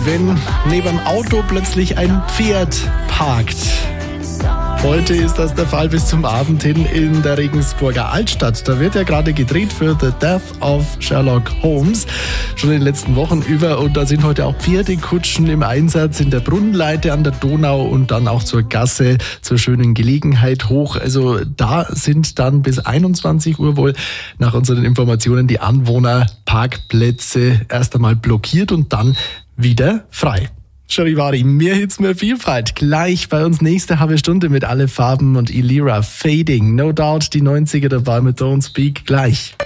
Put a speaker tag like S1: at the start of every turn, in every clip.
S1: wenn neben dem Auto plötzlich ein Pferd parkt. Heute ist das der Fall bis zum Abend hin in der Regensburger Altstadt. Da wird ja gerade gedreht für The Death of Sherlock Holmes, schon in den letzten Wochen über. Und da sind heute auch Pferdekutschen im Einsatz in der Brunnenleite an der Donau und dann auch zur Gasse, zur schönen Gelegenheit hoch. Also da sind dann bis 21 Uhr wohl nach unseren Informationen die Anwohnerparkplätze erst einmal blockiert und dann wieder frei. Charivari, mehr Hits, mehr Vielfalt. Gleich bei uns nächste halbe Stunde mit Alle Farben und Ilira Fading. No Doubt die 90er dabei mit Don't Speak gleich.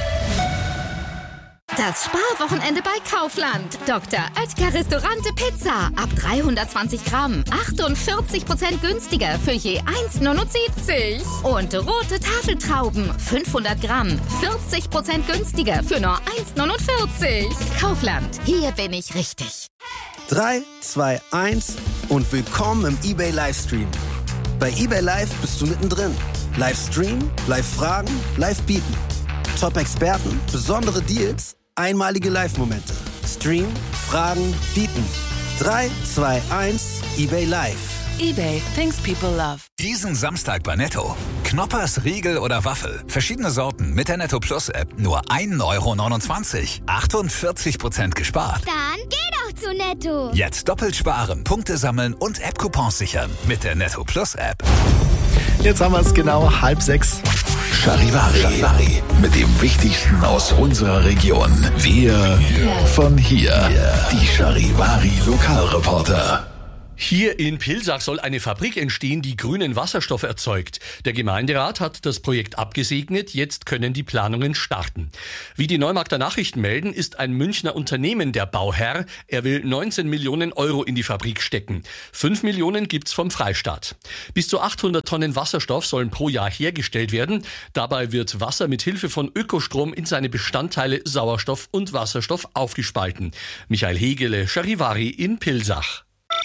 S2: Das Sparwochenende bei Kaufland. Dr. Oetker Restaurante Pizza. Ab 320 Gramm. 48% günstiger für je 1,79. Und rote Tafeltrauben. 500 Gramm. 40% günstiger für nur 1,49. Kaufland. Hier bin ich richtig.
S3: 3, 2, 1 und willkommen im eBay Livestream. Bei eBay Live bist du mittendrin. Livestream, Live-Fragen, Live-Bieten. Top-Experten, besondere Deals, einmalige Live-Momente. Stream, Fragen, Bieten. 3, 2, 1, eBay Live.
S4: eBay, things people love.
S5: Diesen Samstag bei Netto. Knoppers, Riegel oder Waffel. Verschiedene Sorten mit der Netto Plus App. Nur 1,29 €. 48% gespart.
S6: Dann geh doch zu Netto.
S5: Jetzt doppelt sparen, Punkte sammeln und App-Coupons sichern. Mit der Netto Plus App.
S1: Jetzt haben wir es genau 5:30.
S7: Charivari. Mit dem Wichtigsten aus unserer Region. Wir von hier. Die Charivari Lokalreporter.
S8: Hier in Pilsach soll eine Fabrik entstehen, die grünen Wasserstoff erzeugt. Der Gemeinderat hat das Projekt abgesegnet, jetzt können die Planungen starten. Wie die Neumarkter Nachrichten melden, ist ein Münchner Unternehmen der Bauherr. Er will 19 Millionen € in die Fabrik stecken. 5 Millionen gibt's vom Freistaat. Bis zu 800 Tonnen Wasserstoff sollen pro Jahr hergestellt werden. Dabei wird Wasser mit Hilfe von Ökostrom in seine Bestandteile Sauerstoff und Wasserstoff aufgespalten. Michael Hegele, Charivari in Pilsach.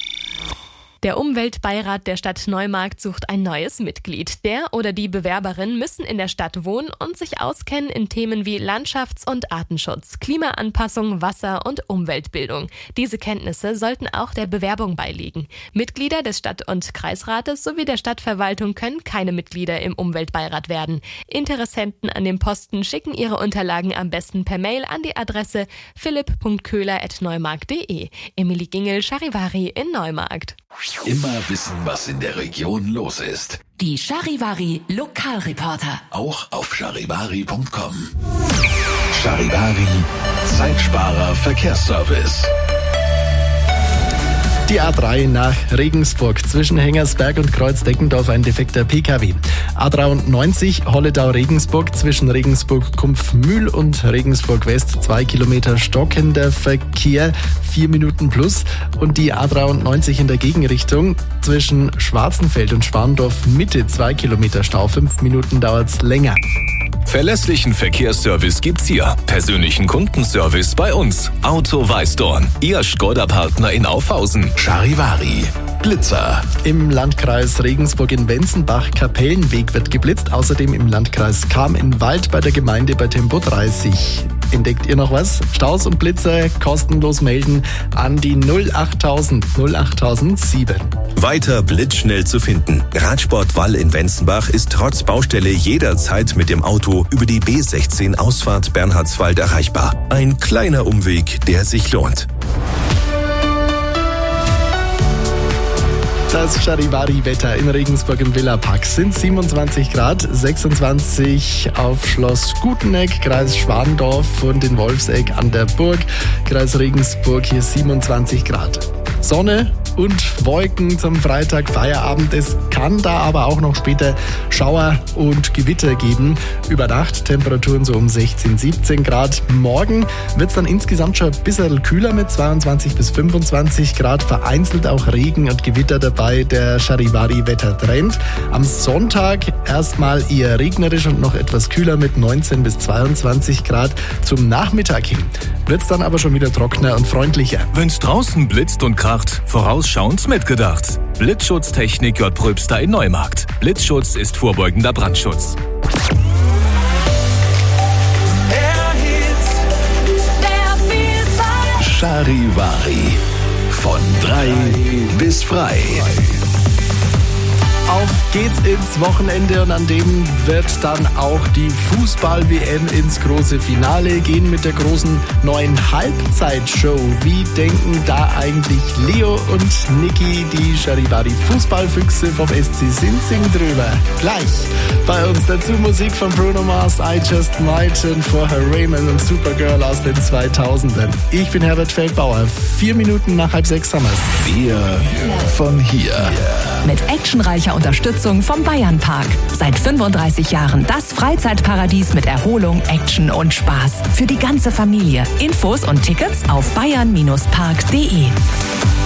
S9: Der Umweltbeirat der Stadt Neumarkt sucht ein neues Mitglied. Der oder die Bewerberin müssen in der Stadt wohnen und sich auskennen in Themen wie Landschafts- und Artenschutz, Klimaanpassung, Wasser- und Umweltbildung. Diese Kenntnisse sollten auch der Bewerbung beiliegen. Mitglieder des Stadt- und Kreisrates sowie der Stadtverwaltung können keine Mitglieder im Umweltbeirat werden. Interessenten an dem Posten schicken ihre Unterlagen am besten per Mail an die Adresse philipp.köhler@neumarkt.de. Emily Gingel, Charivari in Neumarkt.
S7: Immer wissen, was in der Region los ist.
S4: Die Charivari Lokalreporter.
S7: Auch auf charivari.com. Charivari, Zeitsparer Verkehrsservice.
S1: Die A3 nach Regensburg, zwischen Hengersberg und Kreuzdeckendorf ein defekter PKW. A93 Holledau-Regensburg, zwischen Regensburg-Kumpfmühl und Regensburg-West 2 Kilometer stockender Verkehr, 4 Minuten plus. Und die A93 in der Gegenrichtung, zwischen Schwarzenfeld und Schwandorf Mitte 2 Kilometer Stau, 5 Minuten dauert's länger.
S10: Verlässlichen Verkehrsservice gibt's hier. Persönlichen Kundenservice bei uns. Auto Weißdorn. Ihr Skoda-Partner in Aufhausen.
S7: Charivari. Blitzer.
S1: Im Landkreis Regensburg in Wenzenbach-Kapellenweg wird geblitzt. Außerdem im Landkreis Cham in Wald bei der Gemeinde bei Tempo 30. Entdeckt ihr noch was? Staus und Blitzer kostenlos melden an die 08007.
S11: Weiter blitzschnell zu finden. Radsport Wall in Wenzenbach ist trotz Baustelle jederzeit mit dem Auto über die B16 Ausfahrt Bernhardswald erreichbar. Ein kleiner Umweg, der sich lohnt.
S1: Das Charivari-Wetter in Regensburg im Villapark sind 27 Grad, 26 auf Schloss Guteneck, Kreis Schwandorf und in Wolfsegg an der Burg, Kreis Regensburg hier 27 Grad. Sonne und Wolken zum Freitag Feierabend. Es kann da aber auch noch später Schauer und Gewitter geben. Über Nacht Temperaturen so um 16, 17 Grad. Morgen wird es dann insgesamt schon ein bisschen kühler mit 22 bis 25 Grad. Vereinzelt auch Regen und Gewitter dabei. Der Charivari-Wettertrend. Am Sonntag erstmal eher regnerisch und noch etwas kühler mit 19 bis 22 Grad. Zum Nachmittag hin wird es dann aber schon wieder trockener und freundlicher.
S10: Wenn's draußen blitzt und kracht, vorausschauend mitgedacht. Blitzschutztechnik J. Pröbster in Neumarkt. Blitzschutz ist vorbeugender Brandschutz.
S7: Charivari. Von 3 bis frei.
S1: Auf geht's ins Wochenende und an dem wird dann auch die Fußball-WM ins große Finale gehen mit der großen neuen Halbzeitshow. Wie denken da eigentlich Leo und Niki, die Charivari-Fußballfüchse vom SC Sinzing, drüber? Gleich bei uns dazu Musik von Bruno Mars, I Just Might und vorher Raymond und Supergirl aus den 2000ern. Ich bin Herbert Feldbauer. 4 Minuten nach 5:30 haben wir's.
S7: Wir von hier.
S12: Mit actionreicher Unterstützung vom Bayernpark. Seit 35 Jahren das Freizeitparadies mit Erholung, Action und Spaß. Für die ganze Familie. Infos und Tickets auf bayern-park.de.